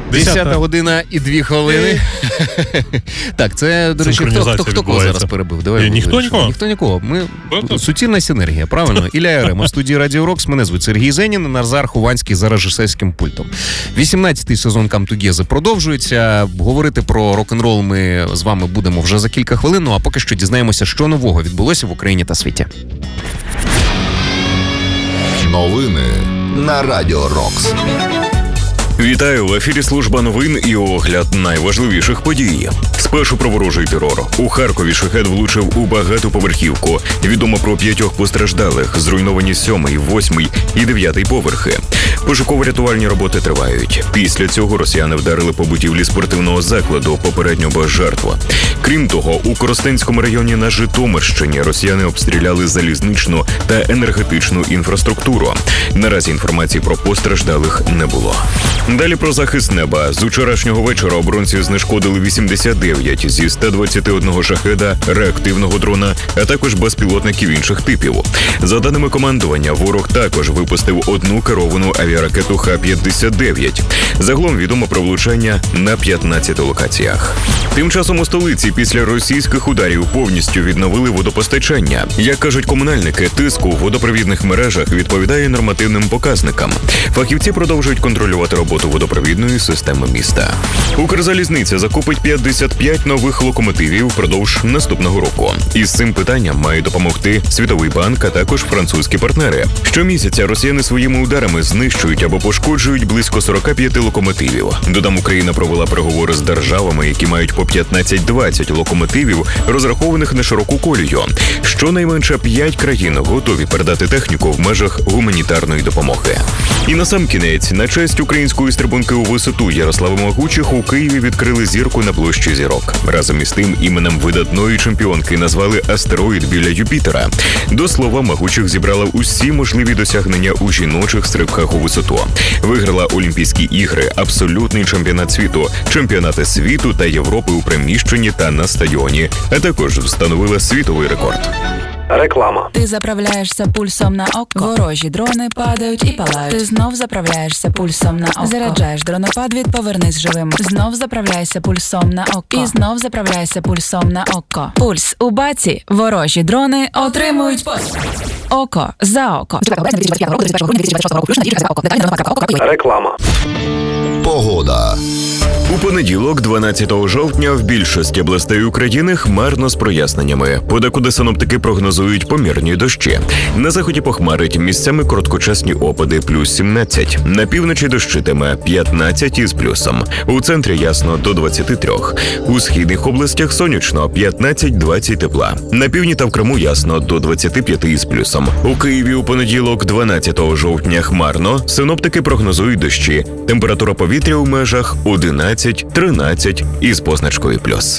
10 година і 2 хвилини. Так, це, до речі, хто кого зараз перебив? Давай. Ніхто нікого. Ніхто нікого. Суцільна синергія, правильно? Ілля Ярема в студії Радіо Рокс. Мене звуть Сергій Зенін, Назар Хованський за режисерським пультом. 18-й сезон Come Together продовжується. Говорити про рок-н-рол ми з вами будемо вже за кілька хвилин, ну а поки що дізнаємося, що нового відбулося в Україні та світі. Новини на Радіо Рокс. Вітаю, в ефірі служба новин і огляд найважливіших подій. Спершу про ворожий терор. У Харкові шахед влучив у багатоповерхівку. Відомо про 5 постраждалих, зруйновані 7-й, 8-й і 9-й поверхи. Пошуково-рятувальні роботи тривають. Після цього росіяни вдарили по будівлі спортивного закладу, попередньо без жертв. Крім того, у Коростенському районі на Житомирщині росіяни обстріляли залізничну та енергетичну інфраструктуру. Наразі інформації про постраждалих не було. Далі про захист неба. З учорашнього вечора оборонці знешкодили 89 зі 121 шахеда, реактивного дрона, а також безпілотників інших типів. За даними командування, ворог також випустив одну керовану авіаракету Х-59. Загалом відомо про влучання на 15 локаціях. Тим часом у столиці після російських ударів повністю відновили водопостачання. Як кажуть комунальники, тиск у водопровідних мережах відповідає нормативним показникам. Фахівці продовжують контролювати роботу водопровідної системи міста. Укрзалізниця закупить 55 нових локомотивів впродовж наступного року. Із цим питанням мають допомогти Світовий банк, а також французькі партнери. Щомісяця росіяни своїми ударами знищують або пошкоджують близько 45 локомотивів. Додам, Україна провела переговори з державами, які мають по 15-20 локомотивів, розрахованих на широку колію. Щонайменше 5 країн готові передати техніку в межах гуманітарної допомоги. І насамкінець, на честь української стрибунки у висоту Ярослави Могучих у Києві відкрили зірку на площі Зірок. Разом із тим іменем видатної чемпіонки назвали астероїд біля Юпітера. До слова, Могучих зібрала усі можливі досягнення у жіночих стрибках у висоту. Виграла Олімпійські ігри, абсолютний чемпіонат світу, чемпіонати світу та Європи у приміщенні та на стадіоні, а також встановила світовий рекорд. Реклама. Ти заправляєшся пульсом на око. Ворожі дрони падають і палають. Ти знов заправляєшся пульсом на око. Заряджаєш дронопад від повернись живим. Знов заправляйся пульсом на око. І знов заправляйся пульсом на око. Пульс у баці. Ворожі дрони отримують поспіх. Око за око. Реклама. Погода. У понеділок, 12 жовтня, в більшості областей України хмарно з проясненнями. Подекуди синоптики прогнозують помірні дощі. На заході похмарить, місцями короткочасні опади плюс 17. На півночі дощитиме 15 із плюсом. У центрі ясно до 23. У східних областях сонячно 15-20 тепла. На півдні та в Криму ясно до 25 із плюсом. У Києві у понеділок, 12 жовтня, хмарно. Синоптики прогнозують дощі. Температура повітря у межах 11-13 із позначкою плюс.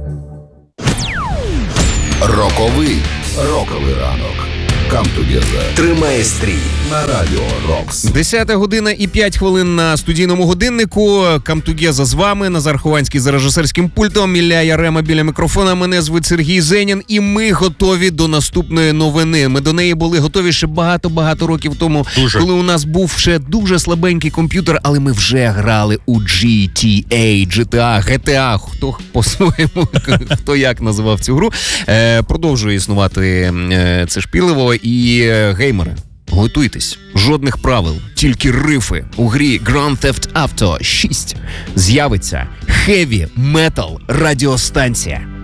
Роковий ранок. Come Together. Тримає стрій. На Радіо Рокс. 10 година і 5 хвилин на студійному годиннику. Come Together з вами. Назар Хованський за режисерським пультом. Ілля Ярема біля мікрофона. Мене звуть Сергій Зенін. І ми готові до наступної новини. Ми до неї були готові ще багато років тому. Коли у нас був ще дуже слабенький комп'ютер, але ми вже грали у GTA, хто по-своєму, хто як називав цю гру. Продовжує існувати це шпіливо. І геймери, готуйтесь. Жодних правил, тільки рифи. У грі Grand Theft Auto 6 з'явиться Heavy Metal радіостанція.